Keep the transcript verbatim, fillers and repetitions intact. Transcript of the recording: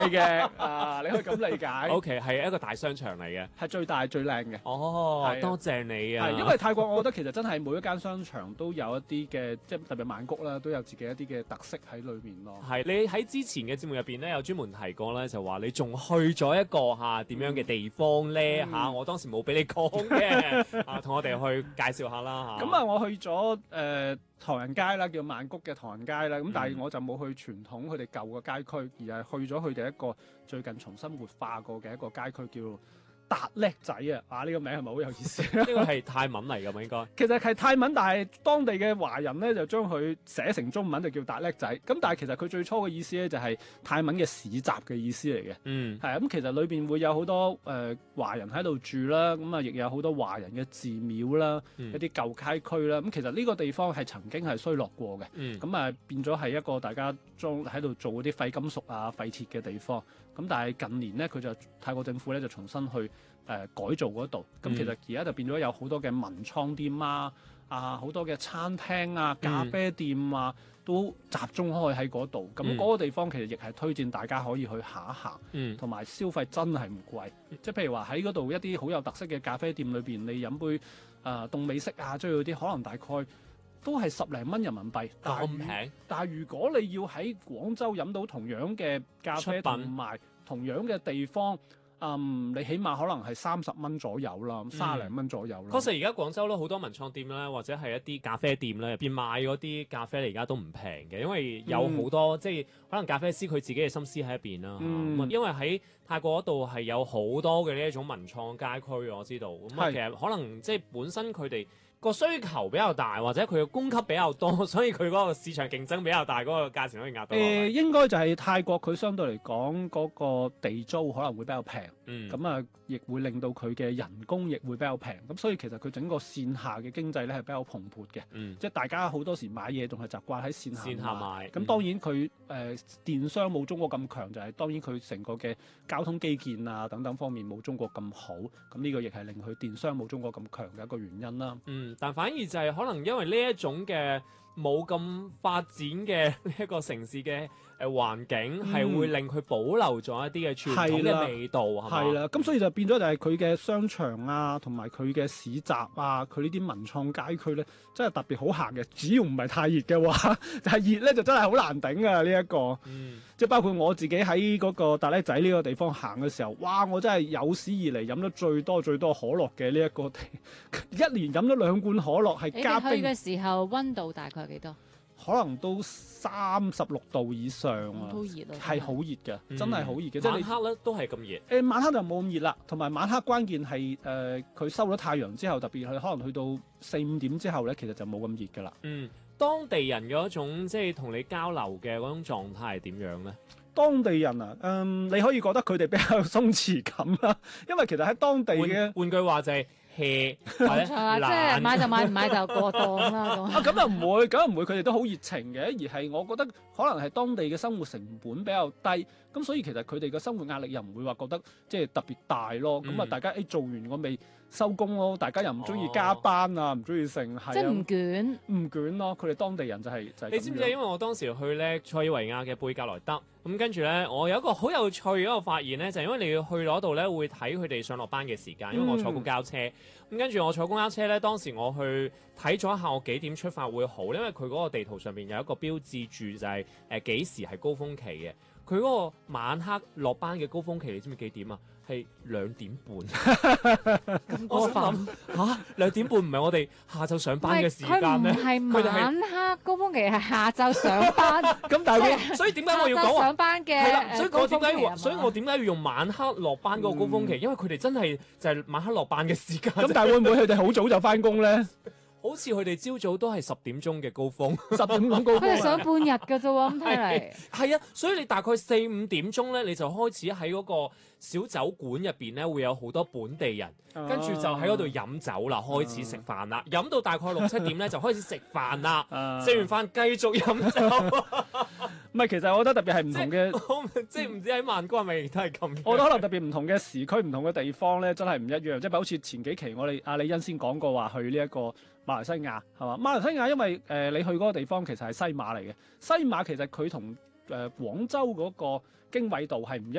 嘅啊，你可以咁理解。 O K 係一個大商場嚟嘅， 係最大最靚嘅。 哦， 係啊多謝你啊！ 係因為泰國，我覺得其實真係每一間商場都有一啲嘅，即係特別曼谷啦，都有自己一啲嘅特色喺裏面咯。 係你喺之前嘅節目入邊咧，有專門提過咧，就話你仲去咗一個嚇點樣嘅地方咧嚇、 嗯， 我當時冇俾你講嘅，啊，同我哋去介紹下啦嚇。 咁啊，我去咗誒、呃、唐人街啦，叫曼谷嘅唐人街啦。咁、 嗯但係我就冇去傳統佢哋舊嘅街區，而係去咗佢哋一個最近重新活化過嘅一個街區，叫達叻仔啊！啊，呢、這個名係咪好有意思？ 呢個係泰文嚟㗎嘛應該。 其實係泰文，但係當地嘅華人咧就將佢寫成中文就叫達叻仔。咁但係其實佢最初嘅意思咧就係泰文嘅市集嘅意思嚟嘅。 嗯， 係咁，其實裏邊會有好多誒、呃、華人喺度住啦，咁啊亦有好多華人嘅寺廟啦， 嗯一啲舊街區啦。咁其實呢個地方係曾經係衰落過嘅， 嗯， 咁啊變咗係一個大家裝喺度做嗰啲廢金屬啊、廢鐵嘅地方。咁但係近年咧，佢就泰國政府咧就重新去誒、呃、改造嗰度。咁、 嗯其實而家就變咗有好多嘅文創店啊，啊好多嘅餐廳啊、咖啡店啊，都集中開喺嗰度。咁嗰個地方其實亦係推薦大家可以去行一行。 嗯， 同埋消費真係唔貴，即係譬如話喺嗰度一啲好有特色嘅咖啡店裏邊，你飲杯誒、呃、凍美式啊，即係嗰啲可能大概都係十零蚊人民幣。但係咁平。 但係如果你要喺廣州飲到同樣嘅咖啡出品同埋同樣嘅地方，嗯，你起碼可能係三十蚊左右啦，三十零蚊左右啦。 確實而家廣州咧好多文創店啦，或者係一啲咖啡店咧入邊賣嗰啲咖啡，而家都唔平嘅，因為有好多、嗯、即係可能咖啡師佢自己嘅心思喺一邊啦。咁、嗯、因為喺泰國嗰度係有好多嘅呢一種文創街區，我知道。咁啊，其實可能即係本身佢哋個需求比較大，或者佢嘅供給比較多，所以佢嗰個市場競爭比較大，嗰、嗰個價錢可以壓到。誒、 呃，應該就係泰國佢相對嚟講嗰個地租可能會比較平，咁啊、嗯，亦會令到佢嘅人工亦會比較平，咁所以其實佢整個線下嘅經濟咧係比較蓬勃嘅，嗯、即係大家好多時買嘢仲係習慣喺線下線下買。咁、嗯、當然佢誒、呃、電商冇中國咁強，就係、是、當然佢成個嘅交通基建啊等等方面冇中國咁好，咁呢個亦係令佢電商冇中國咁強嘅一個原因啦。 嗯，但反而就係可能因為呢一種嘅冇咁發展嘅呢一個城市嘅誒環境，係、嗯、會令佢保留咗一啲嘅傳統嘅味道，係嘛？ 係啦，咁所以就變咗就係佢嘅商場啊，同埋佢嘅市集啊，佢呢啲文創街區咧，真係特別好行嘅。只要唔係太熱嘅話，但係熱咧就真係好難頂啊！呢、這、一個，嗯、即係包括我自己喺嗰個達叻仔呢個地方行嘅時候，哇！我真係有史以嚟飲咗最多最多可樂嘅呢一個地，一年飲咗兩罐可樂係加冰。 你哋去嘅時候溫度大概幾多？ 可能都三十六度以上啊， 都熱啊， 係好熱嘅， 嗯、 真係好熱嘅。即係晚黑咧都係咁熱。 誒晚黑就冇咁熱啦，同埋晚黑關鍵係誒佢收咗太陽之後，特別係可能去到四五點之後咧，其實就冇咁熱㗎啦。 嗯，當地人嘅一種即係同你交流嘅嗰種狀態係點樣咧？ 當地人啊，嗯，你可以覺得佢哋比較鬆弛感啦，因為其實喺當地嘅換，換句話就係、是。hea 冇錯啦，即係買就買，唔買就過檔啦咁。 啊，咁又唔會，咁又唔會，佢哋都好熱情嘅，而係我覺得可能係當地嘅生活成本比較低，咁所以其實佢哋嘅生活壓力又唔會話覺得即係特別大咯。咁啊、嗯，大家誒做完我未收工咯，大家又唔中意加班啊，唔中意剩，係啊， 即係唔捲， 唔捲咯。佢哋當地人就係、是、就係、是。 你知唔知？因為我當時去咧塞爾維亞嘅貝格萊德，咁跟住咧，我有一個好有趣嘅一個發現咧，就係、是、因為你要去嗰度咧，會睇佢哋上落班嘅時間，因為我坐公交車，咁、嗯、跟住我坐公交車咧，當時我去睇咗一下我幾點出發會好，因為佢嗰個地圖上面有一個標誌住就係誒幾時係高峰期嘅。佢嗰個晚黑落班嘅高峰期，你知唔知幾點啊？係兩點半。咁我心諗嚇，兩點半唔係我哋下晝上班嘅時間咩？ 佢唔係晚黑高峰期，係下晝上班。 咁但係， 所以點解我要講話上班嘅？ 係啦，所以我點解要，所以我點解要用晚黑落班嗰個高峰期？ 嗯、 因為佢哋真係就係晚黑落班嘅時間。 咁但係會唔會佢哋好早就翻工咧？ 好似佢哋朝早都係十點鐘嘅高峰， 十點鐘高峰。 佢哋上半日㗎啫喎，咁睇嚟。 係啊，所以你大概四五點鐘咧，你就開始喺嗰個小酒館入邊咧，會有好多本地人，啊、跟住就喺嗰度飲酒啦，開始食飯啦，飲、啊、到大概六七點咧，就開始食飯啦，食、啊、完飯繼續飲酒。 唔係，其實我覺得特別係唔同嘅， 即係唔知喺曼谷係咪都係咁？ 我覺得可能特別唔同嘅時區、唔同嘅地方咧，真係唔一樣。即係好似前幾期我哋阿李欣先講過話去呢一個馬來西亞係嘛？馬來西亞因為誒、呃、你去嗰個地方其實係西馬嚟嘅，西馬其實佢同誒廣州嗰個經緯度係唔一